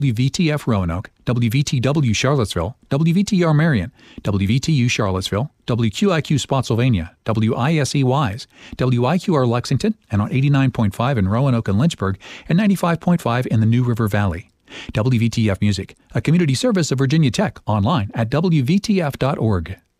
WVTF Roanoke, WVTW Charlottesville, WVTR Marion, WVTU Charlottesville, WQIQ Spotsylvania, WISE Wise, WIQR Lexington, and on 89.5 in Roanoke and Lynchburg, and 95.5 in the New River Valley. WVTF Music, a community service of Virginia Tech, online at WVTF.org.